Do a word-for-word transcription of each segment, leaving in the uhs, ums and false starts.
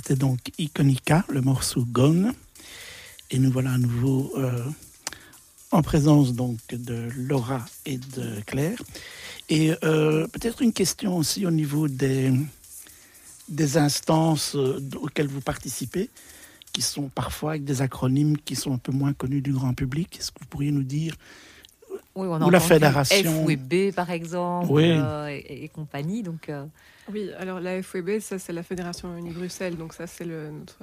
C'était donc Iconica, le morceau Gone. Et nous voilà à nouveau euh, en présence donc de Laura et de Claire. Et euh, peut-être une question aussi au niveau des, des instances auxquelles vous participez, qui sont parfois avec des acronymes qui sont un peu moins connus du grand public. Est-ce que vous pourriez nous dire oui, on a ou la entendu fédération F W B par exemple, oui. euh, et, et compagnie. Donc, euh... Oui, alors la F W B, ça c'est la Fédération Wallonie-Bruxelles, donc ça c'est le, notre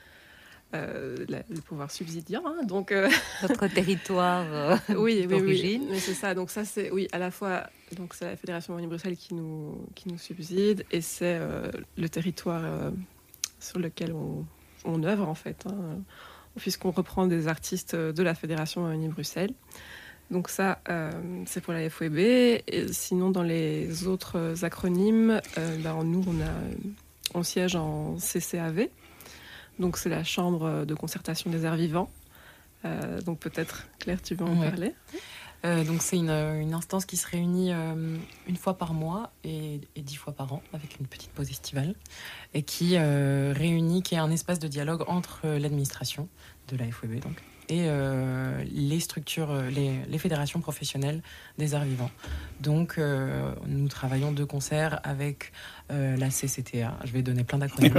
euh, la, le pouvoir subsidiaire, hein, donc euh... notre territoire euh, oui, d'origine. Oui, oui, c'est ça. Donc ça c'est oui, à la fois donc c'est la Fédération Wallonie-Bruxelles qui nous qui nous subside et c'est euh, le territoire euh, sur lequel on, on œuvre en fait, hein, puisqu'on reprend des artistes de la Fédération Wallonie-Bruxelles. Donc ça, euh, c'est pour la F W B. Et sinon, dans les autres acronymes, euh, ben, nous, on, a, on siège en C C A V. Donc c'est la Chambre de concertation des arts vivants. Euh, donc peut-être, Claire, tu veux en ouais. parler ? euh, Donc c'est une, une instance qui se réunit euh, une fois par mois et, et dix fois par an, avec une petite pause estivale, et qui euh, réunit, qui est un espace de dialogue entre l'administration de la F W B, donc, et euh, les structures, les, les fédérations professionnelles des arts vivants. Donc, euh, nous travaillons de concert avec euh, la C C T A. Je vais donner plein d'acronymes.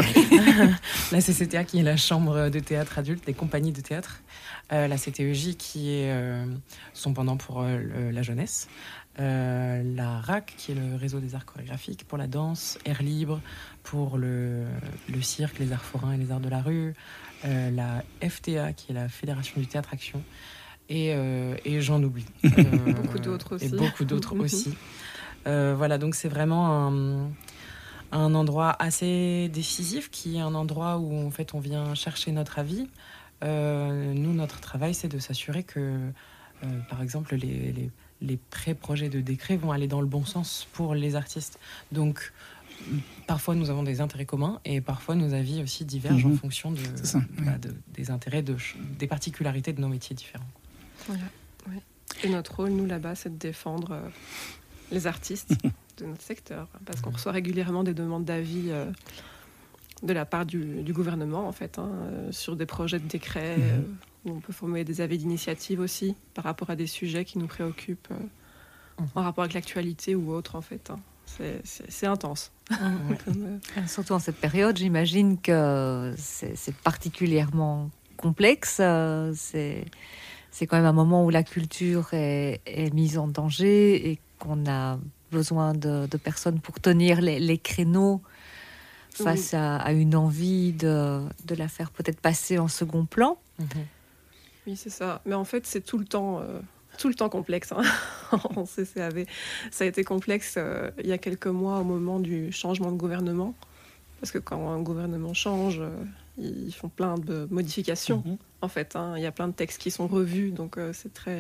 La C C T A, qui est la Chambre de théâtre adulte, des compagnies de théâtre. Euh, la C T E J, qui est euh, son pendant pour euh, le, la jeunesse. Euh, la R A C, qui est le réseau des arts chorégraphiques pour la danse. Air Libre, pour le, le cirque, les arts forains et les arts de la rue. Euh, la F T A, qui est la Fédération du Théâtre Action, et, euh, et j'en oublie. Euh, beaucoup d'autres aussi. Et beaucoup d'autres aussi. Euh, voilà, donc c'est vraiment un, un endroit assez décisif, qui est un endroit où en fait on vient chercher notre avis. Euh, nous, notre travail, c'est de s'assurer que, euh, par exemple, les, les, les pré-projets de décret vont aller dans le bon sens pour les artistes. Donc, parfois, nous avons des intérêts communs et parfois, nos avis aussi divergent mmh. en fonction de, ça, bah, oui. de, des intérêts, de, des particularités de nos métiers différents. Voilà, oui. Et notre rôle, nous, là-bas, c'est de défendre euh, les artistes de notre secteur. Parce qu'on reçoit régulièrement des demandes d'avis euh, de la part du, du gouvernement, en fait, hein, euh, sur des projets de décret, mmh. euh, où on peut formuler des avis d'initiative aussi par rapport à des sujets qui nous préoccupent euh, mmh. en rapport avec l'actualité ou autre, en fait, hein. C'est, c'est, c'est intense. Ouais. Comme, euh... Surtout en cette période, j'imagine que c'est, c'est particulièrement complexe. Euh, c'est, c'est quand même un moment où la culture est, est mise en danger et qu'on a besoin de, de personnes pour tenir les, les créneaux face oui. à, à une envie de, de la faire peut-être passer en second plan. Mm-hmm. Oui, c'est ça. Mais en fait, c'est tout le temps... Euh... tout le temps complexe, hein. En C C A V. Ça a été complexe euh, il y a quelques mois au moment du changement de gouvernement. Parce que quand un gouvernement change, euh, ils font plein de modifications, mm-hmm. en fait, hein. Il y a plein de textes qui sont revus, donc euh, c'est très,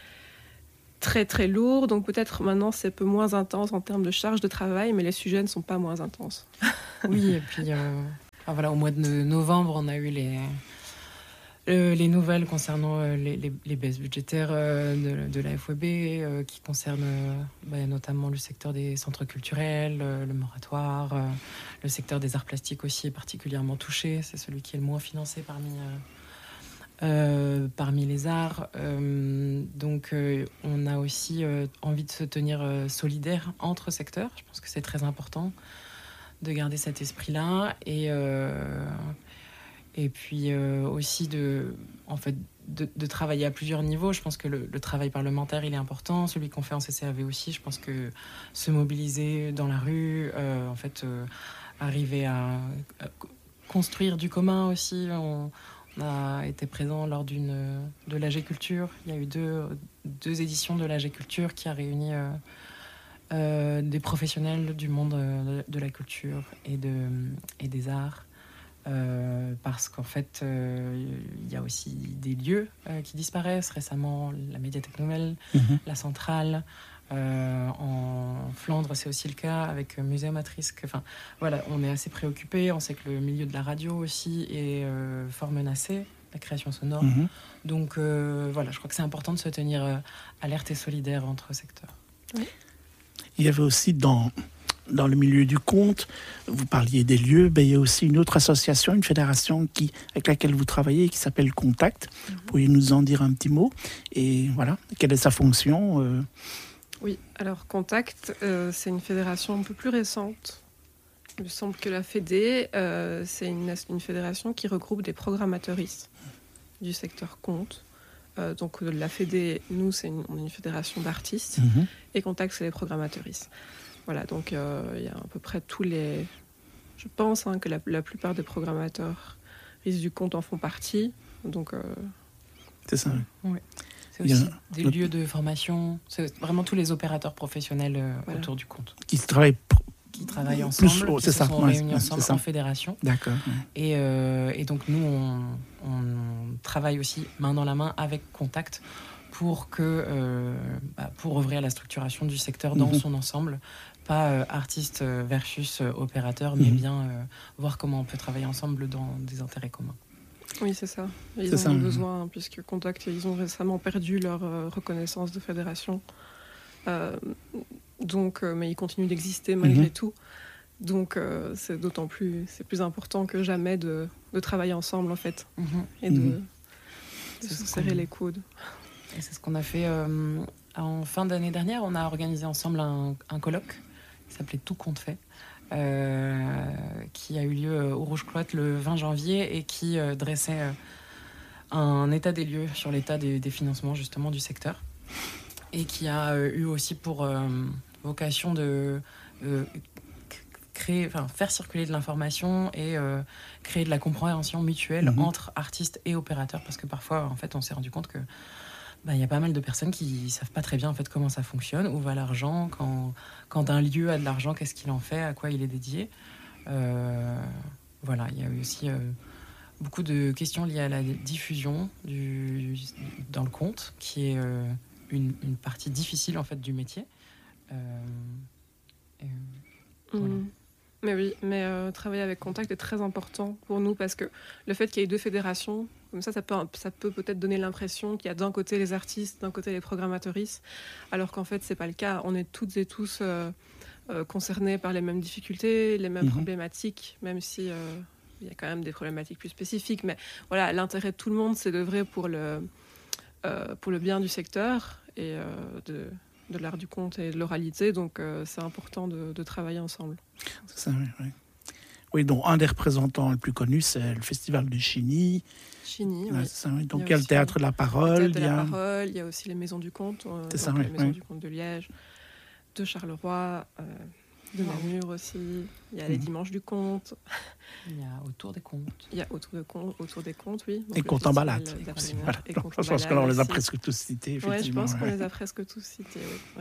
très, très lourd. Donc peut-être maintenant, c'est un peu moins intense en termes de charge de travail, mais les sujets ne sont pas moins intenses. Oui, et puis euh, enfin, voilà, au mois de novembre, on a eu les... Euh, les nouvelles concernant euh, les, les, les baisses budgétaires euh, de, de la F W B, euh, qui concernent euh, bah, notamment le secteur des centres culturels, euh, le moratoire, euh, le secteur des arts plastiques aussi est particulièrement touché. C'est celui qui est le moins financé parmi, euh, euh, parmi les arts. Euh, donc euh, on a aussi euh, envie de se tenir euh, solidaire entre secteurs. Je pense que c'est très important de garder cet esprit-là. Et... Euh, Et puis euh, aussi de, en fait, de, de travailler à plusieurs niveaux. Je pense que le, le travail parlementaire, il est important. Celui qu'on fait en C C A V aussi. Je pense que se mobiliser dans la rue, euh, en fait, euh, arriver à, à construire du commun aussi. On, on a été présent lors d'une, de l'A G Culture. Il y a eu deux, deux éditions de l'A G Culture qui a réuni euh, euh, des professionnels du monde de, de la culture et, de, et des arts. Euh, parce qu'en fait, il euh, y a aussi des lieux euh, qui disparaissent. Récemment, la médiathèque nouvelle, mm-hmm. la centrale. Euh, en Flandre, c'est aussi le cas avec Muséum Matrice. Enfin, voilà, on est assez préoccupés. On sait que le milieu de la radio aussi est euh, fort menacé, la création sonore. Mm-hmm. Donc euh, voilà, je crois que c'est important de se tenir euh, alerte et solidaire entre secteurs. Oui. Il y avait aussi dans dans le milieu du conte, vous parliez des lieux, ben, il y a aussi une autre association, une fédération qui, avec laquelle vous travaillez qui s'appelle Contact. Mm-hmm. Pourriez-vous nous en dire un petit mot? Et voilà, quelle est sa fonction? euh... Oui, alors Contact, euh, c'est une fédération un peu plus récente. Il me semble que la Fédé, euh, c'est une, une fédération qui regroupe des programmateuristes du secteur conte. Euh, donc la Fédé, nous, c'est une, on est une fédération d'artistes, mm-hmm. et Contact, c'est les programmateuristes. Voilà, donc euh, il y a à peu près tous les... Je pense hein, que la, la plupart des programmateurs du conte en font partie. Donc, euh... c'est ça. Oui. C'est aussi a... des le... lieux de formation. C'est vraiment tous les opérateurs professionnels euh, voilà. autour du conte. Qui travaillent, pour... qui travaillent ensemble, Plus, oh, qui se ça. sont ouais, réunis ouais, ensemble en fédération. D'accord. Ouais. Et, euh, et donc nous, on, on travaille aussi main dans la main avec Contact pour, que, euh, bah, pour œuvrer à la structuration du secteur dans mm-hmm. son ensemble. Pas euh, artiste versus euh, opérateur, mais mmh. bien euh, voir comment on peut travailler ensemble dans des intérêts communs. Oui, c'est ça. Ils c'est ont ça, besoin, mmh. puisque Contact, ils ont récemment perdu leur euh, reconnaissance de fédération. Euh, donc, euh, mais ils continuent d'exister malgré mmh. tout. Donc, euh, c'est d'autant plus, c'est plus important que jamais de, de travailler ensemble, en fait, mmh. et de, mmh. de se serrer les coudes. Et c'est ce qu'on a fait euh, en fin d'année dernière. On a organisé ensemble un, un colloque qui s'appelait Tout compte fait, euh, qui a eu lieu au Rouge Cloître le vingt janvier et qui euh, dressait euh, un état des lieux sur l'état des, des financements justement du secteur, et qui a euh, eu aussi pour euh, vocation de euh, créer, enfin, faire circuler de l'information et euh, créer de la compréhension mutuelle mmh. entre artistes et opérateurs, parce que parfois en fait on s'est rendu compte que bah, y a pas mal de personnes qui ne savent pas très bien en fait, comment ça fonctionne, où va l'argent, quand, quand un lieu a de l'argent, qu'est-ce qu'il en fait, à quoi il est dédié. Euh, voilà, il y a eu aussi euh, beaucoup de questions liées à la diffusion du, dans le conte, qui est euh, une, une partie difficile en fait, du métier. Euh, et, voilà. Mmh. Mais oui, mais euh, travailler avec Contact est très important pour nous, parce que le fait qu'il y ait deux fédérations, comme ça, ça peut, ça peut peut-être donner l'impression qu'il y a d'un côté les artistes, d'un côté les programmateuristes, alors qu'en fait, c'est pas le cas. On est toutes et tous euh, euh, concernés par les mêmes difficultés, les mêmes mmh. problématiques, même si euh, il y a quand même des problématiques plus spécifiques. Mais voilà, l'intérêt de tout le monde, c'est d'œuvrer pour le, euh, pour le bien du secteur et euh, de... de l'art du conte et de l'oralité, donc euh, c'est important de, de travailler ensemble. C'est ça, oui, oui. Oui, donc un des représentants le plus connu, c'est le Festival de Chigny. Chigny, ouais, oui. Ça, oui. Donc il y a, il y a le Théâtre de la Parole. Le Théâtre de il y a... la Parole, il y a aussi les Maisons du Conte, euh, c'est ça, donc oui, les Maisons oui. du Conte de Liège, de Charleroi, euh, de Namur aussi. Il y a mmh. les Dimanches du Conte. Il y a Autour des Contes. Il y a Autour, de con, autour des Contes, oui. Donc et Conte en balade. Aussi, voilà. Je pense qu'on les a presque tous cités. Oui, je pense ouais. qu'on les a presque tous cités, oui. oui.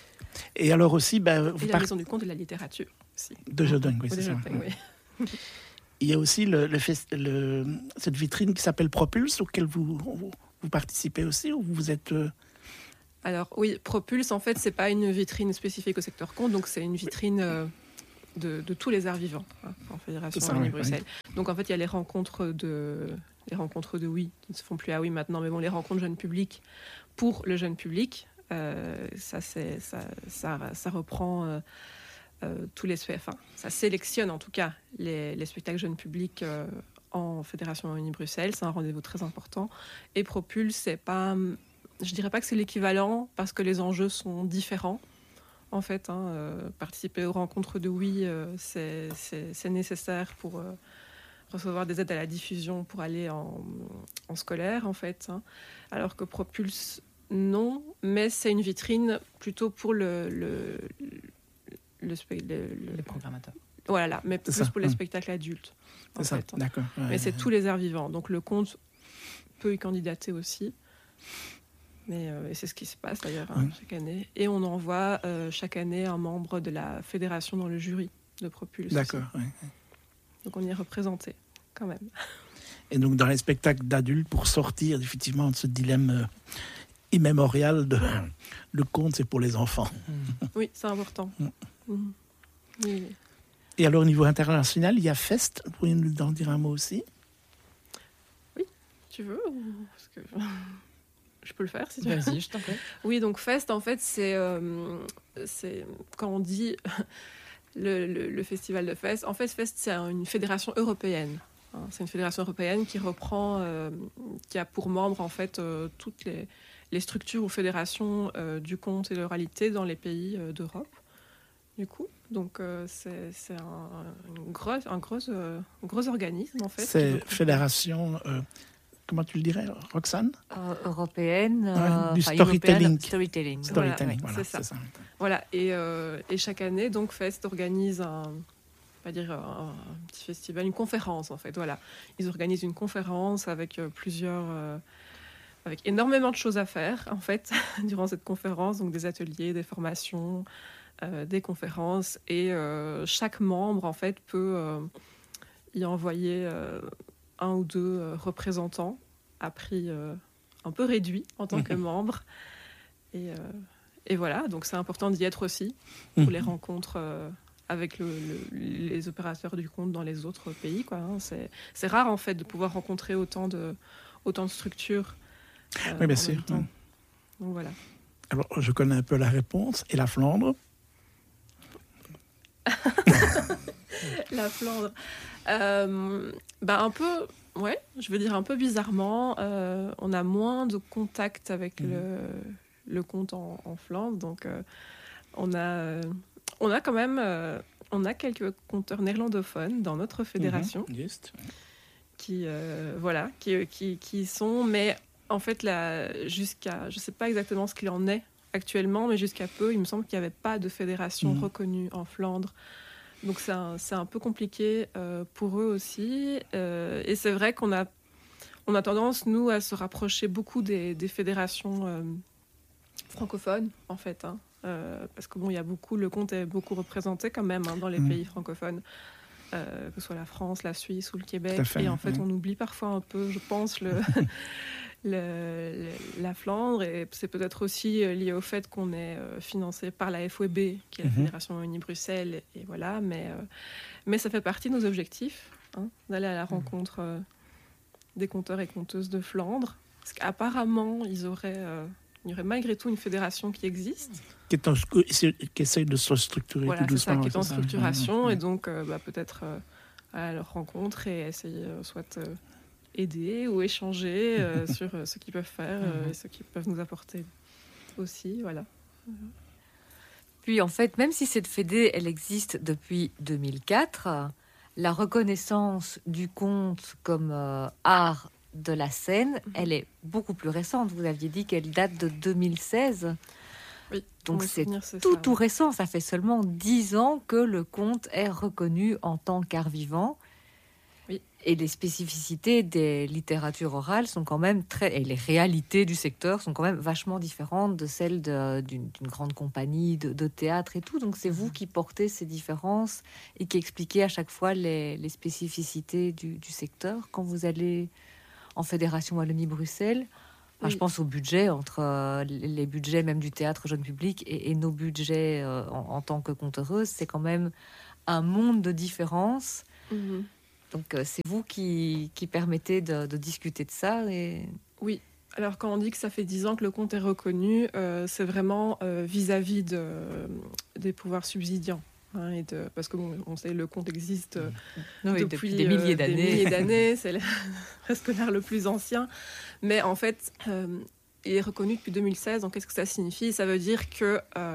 Et alors aussi... Ben, vous et la par... Maison du Conte et de la littérature aussi. De Jodong, oui, Ou c'est ça. Jodong, ouais. oui. Il y a aussi le, le fest... le... cette vitrine qui s'appelle Propulse, auquel vous, vous participez aussi, ou vous êtes... Euh... Alors oui, Propulse, en fait, c'est pas une vitrine spécifique au secteur conte, donc c'est une vitrine euh, de, de tous les arts vivants, hein, en Fédération Wallonie-Bruxelles. Oui. Donc en fait, il y a les rencontres de... les rencontres de oui, qui ne se font plus à oui maintenant, mais bon, les rencontres jeunes publics pour le jeune public. Euh, ça, c'est, ça, ça, ça reprend euh, euh, tous les... Enfin, ça sélectionne en tout cas les, les spectacles jeunes publics euh, en Fédération Wallonie-Bruxelles. C'est un rendez-vous très important. Et Propulse, c'est pas... Je dirais pas que c'est l'équivalent, parce que les enjeux sont différents. En fait, hein, euh, participer aux rencontres de oui, euh, c'est, c'est, c'est nécessaire pour... Euh, recevoir des aides à la diffusion pour aller en, en scolaire, en fait. Hein. Alors que Propulse... Non, mais c'est une vitrine plutôt pour le, le, le, le, le les programmateurs. Voilà, mais c'est plus ça, pour les ouais. spectacles adultes. C'est ça, fait, d'accord. Ouais, mais c'est ouais. tous les arts vivants. Donc le conte peut y candidater aussi. Mais euh, et c'est ce qui se passe d'ailleurs hein, ouais. chaque année. Et on envoie euh, chaque année un membre de la fédération dans le jury de Propulse. D'accord. Ouais. Donc on y est représenté quand même. Et donc dans les spectacles d'adultes, pour sortir effectivement de ce dilemme euh, immémorial de le conte, c'est pour les enfants. Oui, c'est important. Mmh. Mmh. Oui. Et alors au niveau international, il y a Fest. Vous pourriez nous en dire un mot aussi? Oui, tu veux ou... Parce que... Je peux le faire si tu veux. Vas-y, je t'en prie. Oui, donc Fest, en fait, c'est, euh, c'est quand on dit le, le, le festival de Fest. En fait, Fest, c'est une fédération européenne. Hein. C'est une fédération européenne qui reprend, euh, qui a pour membres en fait euh, toutes les, les structures ou fédérations euh, du conte et de l'oralité dans les pays euh, d'Europe. Du coup, donc euh, c'est, c'est un, une grosse, un gros, euh, gros organisme en fait. C'est fédération. Euh, comment tu le dirais, Roxane? Euh, européenne. Ouais, euh, du enfin, storytelling. européenne, storytelling. Storytelling, Voilà, voilà, c'est ça. c'est ça. Voilà, et, euh, et chaque année, donc Fest organise un, on va dire un, un petit festival, une conférence en fait. Voilà, ils organisent une conférence avec euh, plusieurs, euh, avec énormément de choses à faire en fait durant cette conférence, donc des ateliers, des formations, euh, des conférences, et euh, chaque membre en fait peut euh, y envoyer euh, un ou deux euh, représentants à prix euh, un peu réduit en tant que membre. Et, euh, et voilà, donc c'est important d'y être aussi pour les rencontres euh, avec le, le, les opérateurs du conte dans les autres pays, quoi, hein. C'est, c'est rare en fait de pouvoir rencontrer autant de, autant de structures. Euh, Oui, bien en sûr. même temps. Donc voilà. Alors, je connais un peu la réponse. Et la Flandre? La Flandre. Euh, bah un peu, ouais, je veux dire un peu bizarrement, euh, on a moins de contact avec mmh. le, le conte en, en Flandre, donc euh, on a, euh, on a quand même, euh, on a quelques conteurs néerlandophones dans notre fédération, mmh, juste. qui, euh, voilà, qui, qui, qui sont, mais en fait là, jusqu'à, je sais pas exactement ce qu'il en est actuellement, mais jusqu'à peu, il me semble qu'il n'y avait pas de fédération mmh. reconnue en Flandre. Donc c'est un, c'est un peu compliqué euh, pour eux aussi. Euh, et c'est vrai qu'on a, on a tendance, nous, à se rapprocher beaucoup des, des fédérations euh, francophones, en fait. Hein. Euh, parce que bon, il y a beaucoup, le conte est beaucoup représenté quand même hein, dans les mmh. pays francophones, euh, que ce soit la France, la Suisse ou le Québec. Et en fait, mmh. on oublie parfois un peu, je pense, le... Le, le, la Flandre, et c'est peut-être aussi lié au fait qu'on est financé par la F O B, qui est la mmh. Fédération Wallonie-Bruxelles, et, et voilà, mais, euh, mais ça fait partie de nos objectifs, hein, d'aller à la rencontre euh, des conteurs et conteuses de Flandre, parce qu'apparemment, ils auraient, euh, il y aurait malgré tout une fédération qui existe. Qui, est en, qui essaye de se structurer voilà, tout doucement. Voilà, qui est en ça. structuration, mmh. et donc euh, bah, peut-être euh, à leur rencontre et essayer euh, soit... Euh, aider ou échanger euh, sur euh, ce qu'ils peuvent faire euh, et ce qu'ils peuvent nous apporter aussi, voilà. Puis en fait, même si cette fédé, elle existe depuis deux mille quatre, la reconnaissance du conte comme euh, art de la scène, mm-hmm. elle est beaucoup plus récente. Vous aviez dit qu'elle date de deux mille seize. Oui, donc c'est, souvenir, c'est tout, ça, tout ouais. récent. Ça fait seulement dix ans que le conte est reconnu en tant qu'art vivant. Et les spécificités des littératures orales sont quand même très... Et les réalités du secteur sont quand même vachement différentes de celles de, d'une, d'une grande compagnie de, de théâtre et tout. Donc c'est vous qui portez ces différences et qui expliquez à chaque fois les, les spécificités du, du secteur quand vous allez en Fédération Wallonie-Bruxelles. Enfin, oui. Je pense au budget, entre euh, les budgets même du théâtre jeune public et, et nos budgets euh, en, en tant que conteureuses. C'est quand même un monde de différences. Mm-hmm. Donc, euh, c'est vous qui, qui permettez de, de discuter de ça et... Oui. Alors, quand on dit que ça fait dix ans que le conte est reconnu, euh, c'est vraiment euh, vis-à-vis de, des pouvoirs subsidiants. Hein, et de, parce que, bon, on sait le conte existe euh, oui, depuis, depuis des milliers euh, d'années. Des milliers d'années, c'est le, presque l'art le plus ancien. Mais en fait, euh, il est reconnu depuis deux mille seize. Donc, qu'est-ce que ça signifie ? Ça veut dire que... Euh,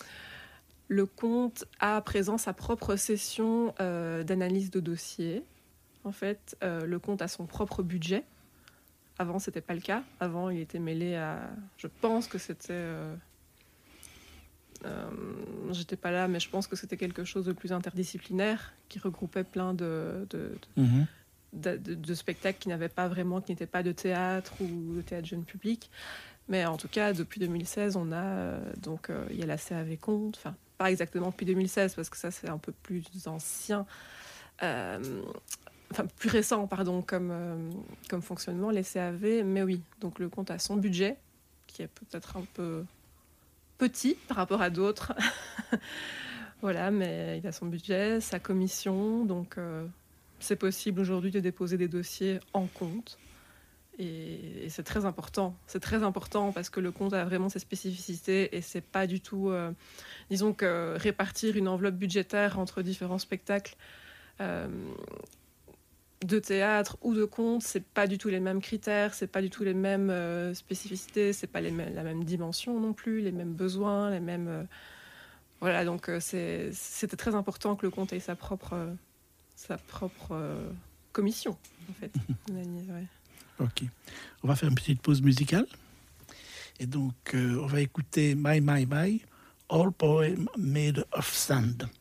le conte a à présent sa propre session euh, d'analyse de dossier. En fait, euh, le conte a son propre budget. Avant, c'était pas le cas. Avant, il était mêlé à... Je pense que c'était... Euh... Euh, j'étais pas là, mais je pense que c'était quelque chose de plus interdisciplinaire, qui regroupait plein de, de, de, mmh. de, de, de spectacles qui n'avaient pas vraiment, qui n'étaient pas de théâtre ou de théâtre jeune public. Mais en tout cas, depuis deux mille seize, on a... Euh, donc, euh, il y a la C A V Conte. Enfin, pas exactement depuis deux mille seize, parce que ça, c'est un peu plus ancien. Euh, Enfin, plus récent, pardon, comme, euh, comme fonctionnement, les C A V, mais oui. Donc, le conte a son budget, qui est peut-être un peu petit par rapport à d'autres. Voilà, mais il a son budget, sa commission. Donc, euh, c'est possible aujourd'hui de déposer des dossiers en compte. et, et c'est très important. C'est très important parce que le conte a vraiment ses spécificités et c'est pas du tout, euh, disons que répartir une enveloppe budgétaire entre différents spectacles euh, de théâtre ou de conte, c'est pas du tout les mêmes critères, c'est pas du tout les mêmes euh, spécificités, c'est pas les mêmes, la même dimension non plus, les mêmes besoins, les mêmes. Euh, voilà, donc euh, c'est, c'était très important que le conte ait sa propre, euh, sa propre euh, commission, en fait. Ouais. Ok. On va faire une petite pause musicale. Et donc, euh, on va écouter My, My, My, All Poem Made of Sand.